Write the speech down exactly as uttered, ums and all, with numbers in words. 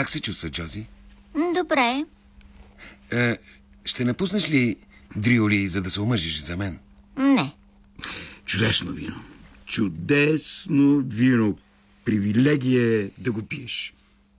Как се чувства, Джози? Добре. Е, ще напуснеш ли Дриоли, за да се омъжиш за мен? Не. Чудесно вино. Чудесно вино. Привилегия е да го пиеш.